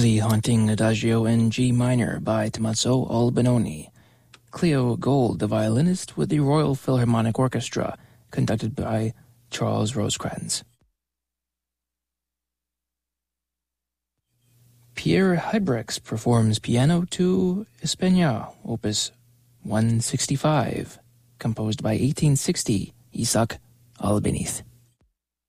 The Haunting Adagio in G minor by Tommaso Albinoni. Cleo Gold, the violinist with the Royal Philharmonic Orchestra, conducted by Charles Rosecrans. Pierre Hebrix performs Piano to España, Opus 165, composed by 1860 Isaac Albeniz.